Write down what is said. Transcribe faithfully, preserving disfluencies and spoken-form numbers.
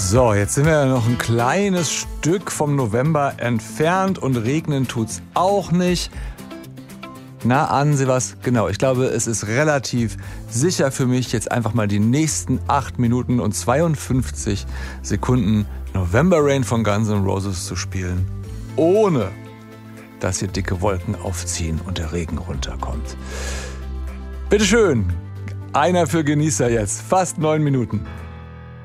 So, jetzt sind wir ja noch ein kleines Stück vom November entfernt und regnen tut's auch nicht. Na, ahnen Sie was? Genau, ich glaube, es ist relativ sicher für mich, jetzt einfach mal die nächsten acht Minuten und zweiundfünfzig Sekunden November Rain von Guns N' Roses zu spielen, ohne dass hier dicke Wolken aufziehen und der Regen runterkommt. Bitteschön, einer für Genießer jetzt, fast neun Minuten.